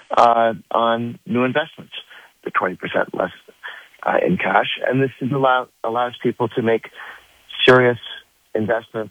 on new investments, the 20% less in cash. And this allows people to make serious investments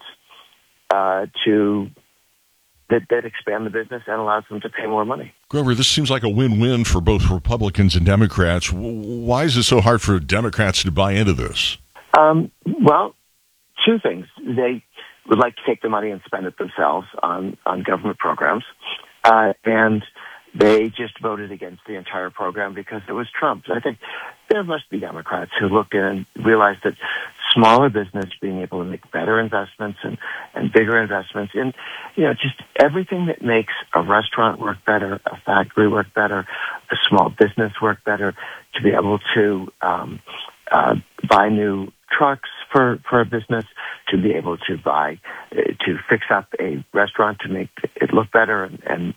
that expand the business and allows them to pay more money. Grover, this seems like a win-win for both Republicans and Democrats. Why is it so hard for Democrats to buy into this? Well, two things. They would like to take the money and spend it themselves on government programs. And they just voted against the entire program because it was Trump's. I think there must be Democrats who look in and realize that smaller business being able to make better investments and bigger investments in, just everything that makes a restaurant work better, a factory work better, a small business work better, to be able to buy new trucks for a business, to be able to fix up a restaurant to make it look better and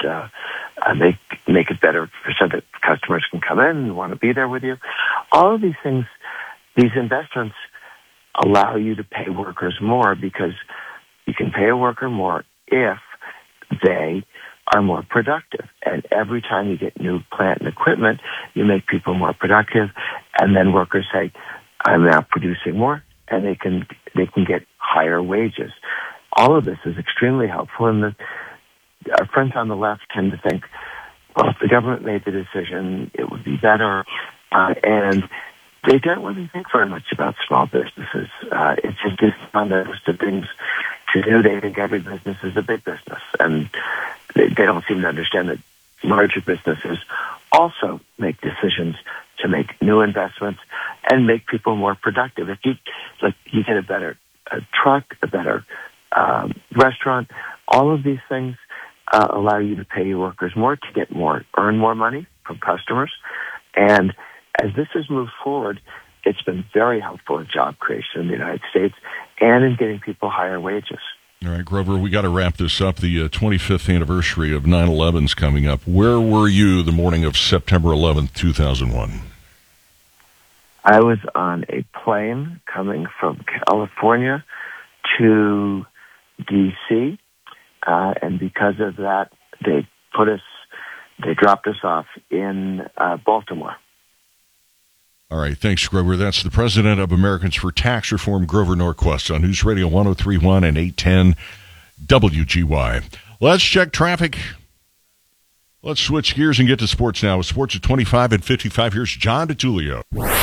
make it better so that customers can come in and want to be there with you. All of these things, these investments allow you to pay workers more because you can pay a worker more if they are more productive. And every time you get new plant and equipment, you make people more productive. And then workers say, I'm now producing more, and they can get higher wages. All of this is extremely helpful. And our friends on the left tend to think, well, if the government made the decision, it would be better. And they don't really think very much about small businesses. It's just on the list of things to do. They think every business is a big business, and they don't seem to understand that larger businesses also make decisions to make new investments and make people more productive. If you get a better truck, a better restaurant, all of these things allow you to pay your workers more, to earn more money from customers. And as this has moved forward, it's been very helpful in job creation in the United States and in getting people higher wages. All right, Grover, we got to wrap this up. The 25th anniversary of 9/11 is coming up. Where were you the morning of September 11th, 2001? I was on a plane coming from California to D.C., and because of that, they dropped us off in Baltimore. All right, thanks, Grover. That's the president of Americans for Tax Reform, Grover Norquist, on News Radio 103.1 and 810 WGY. Let's check traffic. Let's switch gears and get to sports now. With sports at 25 and 55, here's John DiTullio.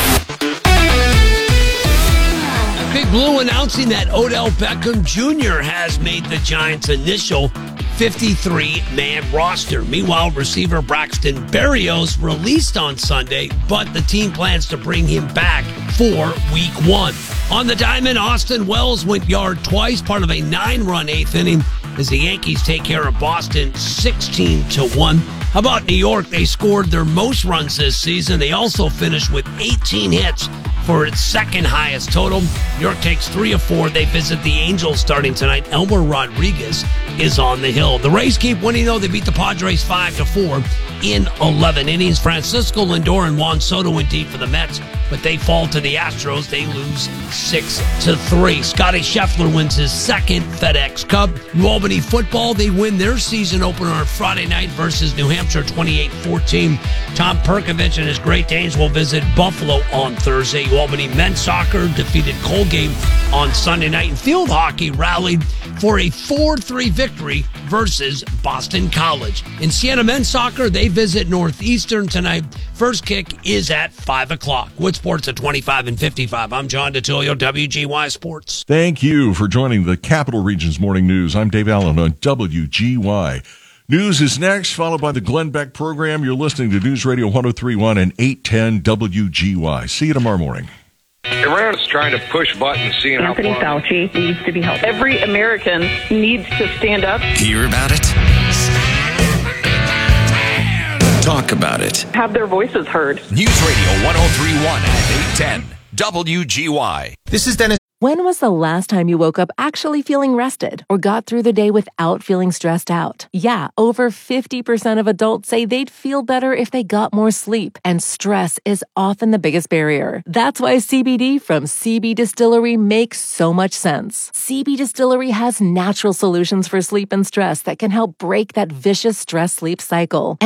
Big Blue announcing that Odell Beckham Jr. has made the Giants' initial 53-man roster. Meanwhile, receiver Braxton Berrios released on Sunday, but the team plans to bring him back for Week 1. On the diamond, Austin Wells went yard twice, part of a 9-run eighth inning, as the Yankees take care of Boston 16-1. How about New York? They scored their most runs this season. They also finished with 18 hits for its second highest total. New York takes 3 of 4. They visit the Angels starting tonight. Elmer Rodriguez is on the hill. The Rays keep winning, though. They beat the Padres 5-4 in 11 innings. Francisco Lindor and Juan Soto went deep for the Mets, but they fall to the Astros. They lose 6-3. Scotty Scheffler wins his second FedEx Cup. New Albany football, they win their season opener on Friday night versus New Hampshire 28-14. Tom Perkovich and his Great Danes will visit Buffalo on Thursday. New Albany men's soccer defeated Colgate on Sunday night, and field hockey rallied for a 4-3 victory versus Boston College. In Siena men's soccer, they visit Northeastern tonight. First kick is at 5 o'clock. Wood Sports at 25 and 55. I'm John DiTullio, WGY Sports. Thank you for joining the Capital Region's Morning News. I'm Dave Allen on WGY. News is next, followed by the Glenn Beck program. You're listening to News Radio 103.1 and 810 WGY. See you tomorrow morning. Iran is trying to push buttons, seeing Anthony how Fauci needs to be helped. Every American needs to stand up. Hear about it? Talk about it. Have their voices heard. News Radio 103.1 and 810 WGY. This is Dennis. When was the last time you woke up actually feeling rested or got through the day without feeling stressed out? Yeah, over 50% of adults say they'd feel better if they got more sleep, and stress is often the biggest barrier. That's why CBD from CB Distillery makes so much sense. CB Distillery has natural solutions for sleep and stress that can help break that vicious stress-sleep cycle.